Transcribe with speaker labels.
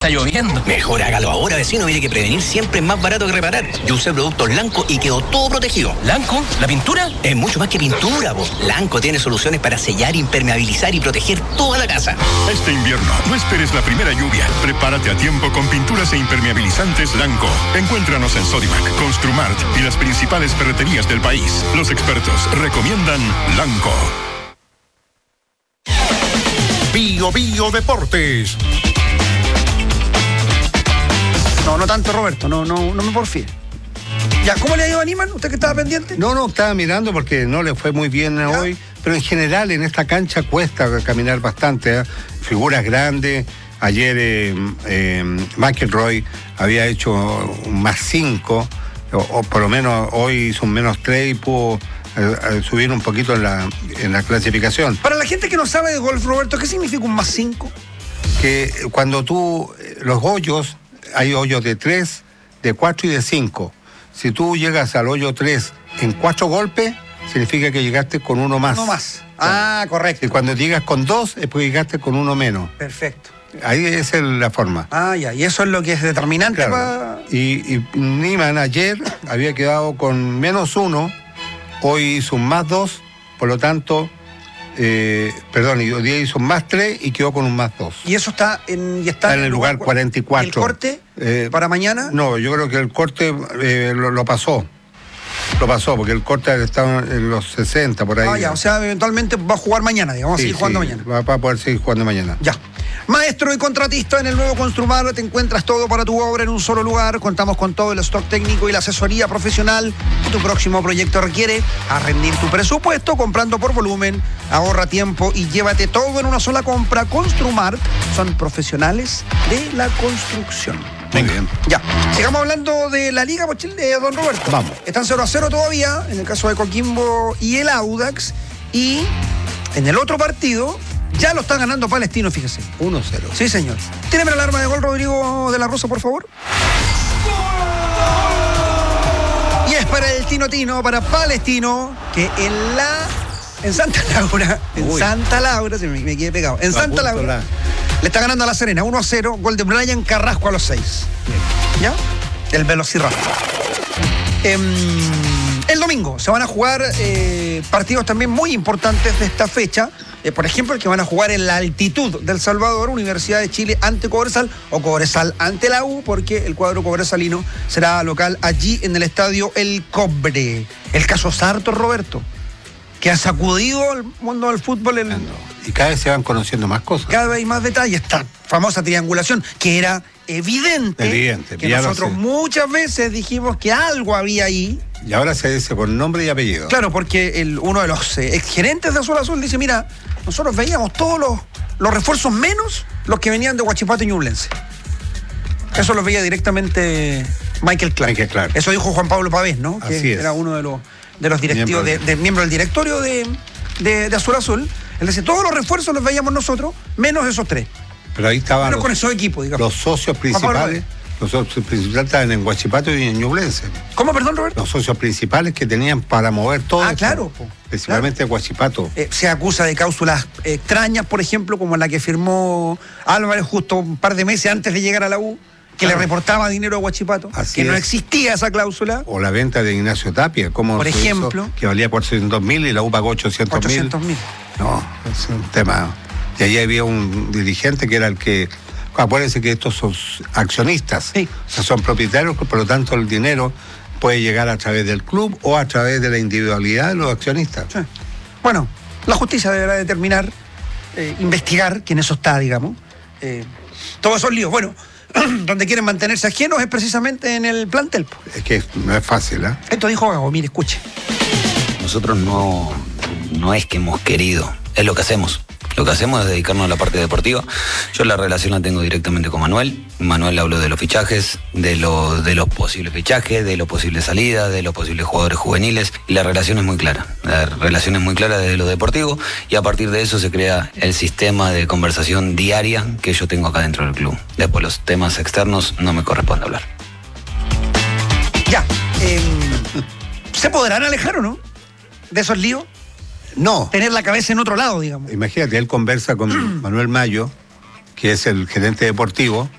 Speaker 1: está lloviendo.
Speaker 2: Mejor hágalo ahora, vecino. Mire que prevenir siempre es más barato que reparar. Yo usé productos Lanco y quedó todo protegido.
Speaker 1: ¿Lanco? ¿La pintura?
Speaker 2: Es mucho más que pintura, vos. Lanco tiene soluciones para sellar, impermeabilizar y proteger toda la casa.
Speaker 3: Este invierno, no esperes la primera lluvia. Prepárate a tiempo con pinturas e impermeabilizantes Lanco. Encuéntranos en Sodimac, Construmart y las principales ferreterías del país. Los expertos recomiendan Lanco.
Speaker 4: Bio Bio Deportes.
Speaker 5: No tanto, Roberto, no me porfíe. Ya, ¿cómo le ha ido a Niman? ¿Usted que estaba pendiente?
Speaker 6: No, estaba mirando porque no le fue muy bien hoy, pero en general en esta cancha cuesta caminar bastante, ¿eh? Figuras grandes. Ayer McElroy había hecho un +5, o por lo menos hoy hizo un -3 y pudo subir un poquito en la clasificación.
Speaker 5: Para la gente que no sabe de golf, Roberto, ¿qué significa un +5?
Speaker 6: Que cuando los hoyos, hay hoyos de 3, de 4 y de 5. Si tú llegas al hoyo 3 en 4 golpes, significa que llegaste con uno más.
Speaker 5: Uno más. Ah, correcto.
Speaker 6: Y cuando llegas con 2, es porque llegaste con uno menos.
Speaker 5: Perfecto.
Speaker 6: Ahí es la forma.
Speaker 5: Ah, ya. Y eso es lo que es determinante,
Speaker 6: claro.
Speaker 5: para...
Speaker 6: Y Niemann ayer había quedado con -1, hoy hizo un +2, por lo tanto, y hoy día hizo un +3 y quedó con un +2.
Speaker 5: ¿Y eso está en
Speaker 6: el lugar 44.
Speaker 5: ¿El corte para mañana?
Speaker 6: No, yo creo que el corte lo pasó. Lo pasó, porque el corte estaba en los 60, por ahí.
Speaker 5: Ah, ya, o sea, eventualmente va a jugar mañana, digamos,
Speaker 6: sí,
Speaker 5: seguir jugando mañana.
Speaker 6: Va a poder seguir jugando mañana.
Speaker 5: Ya. Maestro y contratista en el nuevo Construmart, te encuentras todo para tu obra en un solo lugar. Contamos con todo el stock técnico y la asesoría profesional que tu próximo proyecto requiere. A rendir tu presupuesto comprando por volumen, ahorra tiempo y llévate todo en una sola compra. Construmart son profesionales de la construcción.
Speaker 6: Muy bien.
Speaker 5: Ya, sigamos hablando de la Liga Pochil de don Roberto.
Speaker 6: Vamos.
Speaker 5: Están 0-0 todavía, en el caso de Coquimbo y el Audax. Y en el otro partido, ya lo está ganando Palestino, fíjese.
Speaker 6: 1-0.
Speaker 5: Sí, señor. Tíreme la alarma de gol, Rodrigo de la Rosa, por favor. Y es para el Tino, para Palestino, que en Santa Laura, Santa Laura, se me quedé pegado. En Santa Laura. Le está ganando a La Serena, 1-0, gol de Brian Carrasco a los 6. Bien. ¿Ya? El Velociraptor. El domingo se van a jugar partidos también muy importantes de esta fecha. Por ejemplo, el que van a jugar en la altitud del Salvador, Universidad de Chile ante Cobresal, o Cobresal ante la U, porque el cuadro cobresalino será local allí en el estadio El Cobre. El caso Sarto, Roberto, que ha sacudido al mundo del fútbol.
Speaker 6: Y cada vez se van conociendo más cosas.
Speaker 5: Cada vez hay más detalles. Esta famosa triangulación, que era evidente que nosotros muchas veces dijimos que algo había ahí.
Speaker 6: Y ahora se dice por nombre y apellido.
Speaker 5: Claro, porque uno de los exgerentes de Azul dice, mira, nosotros veíamos todos los refuerzos menos los que venían de Huachipato y Ñublense. Eso los veía directamente Michael Clark. Eso dijo Juan Pablo Pavés, ¿no?
Speaker 6: Así
Speaker 5: que
Speaker 6: es.
Speaker 5: era uno de los directivos, miembro del directorio de Azul. Él dice, todos los refuerzos los veíamos nosotros, menos esos 3.
Speaker 6: Pero ahí estaban
Speaker 5: con esos equipos, digamos.
Speaker 6: Los socios principales. Los socios principales estaban en Huachipato y en Ñublense.
Speaker 5: ¿Cómo, perdón, Roberto?
Speaker 6: Los socios principales que tenían para mover todo.
Speaker 5: Ah, claro.
Speaker 6: Principalmente Huachipato.
Speaker 5: Se acusa de cláusulas extrañas, por ejemplo, como la que firmó Álvarez justo un par de meses antes de llegar a la U, que le reportaba dinero a Huachipato, que no existía esa cláusula.
Speaker 6: O la venta de Ignacio Tapia, como
Speaker 5: por ejemplo,
Speaker 6: que valía por 600.000 y la U pagó 800.000. No, es un tema. Y ahí había un dirigente que era el que... Acuérdense que estos son accionistas,
Speaker 5: sí.
Speaker 6: O sea, son propietarios, por lo tanto el dinero puede llegar a través del club o a través de la individualidad de los accionistas.
Speaker 5: Sí. Bueno, la justicia deberá determinar, investigar, que en eso está, digamos. Todos esos líos. Bueno, donde quieren mantenerse ajenos es precisamente en el plantel.
Speaker 6: Es que no es fácil, ¿eh?
Speaker 5: Esto dijo Gago, mire, escuche.
Speaker 7: Nosotros no es que hemos querido, es lo que hacemos. Lo que hacemos es dedicarnos a la parte deportiva. Yo la relación la tengo directamente con Manuel. Manuel habló de los fichajes, de los posibles fichajes, de los posibles salidas, de los posibles jugadores juveniles. Y la relación es muy clara. La relación es muy clara desde lo deportivo y a partir de eso se crea el sistema de conversación diaria que yo tengo acá dentro del club. Después los temas externos no me corresponde hablar.
Speaker 5: Ya. ¿Se podrán alejar o no de esos líos?
Speaker 6: No.
Speaker 5: Tener la cabeza en otro lado, digamos.
Speaker 6: Imagínate, él conversa con Manuel Mayo, que es el gerente deportivo,